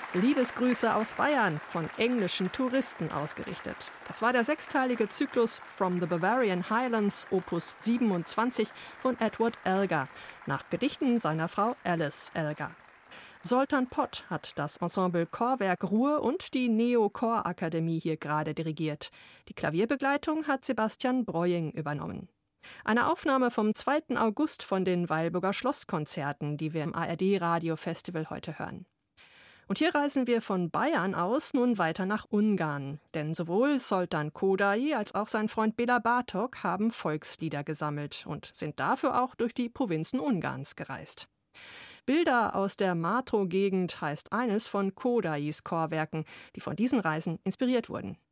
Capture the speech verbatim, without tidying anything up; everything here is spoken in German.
Liebesgrüße aus Bayern, von englischen Touristen ausgerichtet. Das war der sechsteilige Zyklus From the Bavarian Highlands, Opus siebenundzwanzig von Edward Elgar, nach Gedichten seiner Frau Alice Elgar. Zoltán Pott hat das Ensemble Chorwerk Ruhr und die Neo-Chorakademie hier gerade dirigiert. Die Klavierbegleitung hat Sebastian Breuing übernommen. Eine Aufnahme vom zweiten August von den Weilburger Schlosskonzerten, die wir im A R D-Radio-Festival heute hören. Und hier reisen wir von Bayern aus nun weiter nach Ungarn. Denn sowohl Zoltán Kodály als auch sein Freund Béla Bartók haben Volkslieder gesammelt und sind dafür auch durch die Provinzen Ungarns gereist. Bilder aus der Mátro-Gegend heißt eines von Kodálys Chorwerken, die von diesen Reisen inspiriert wurden.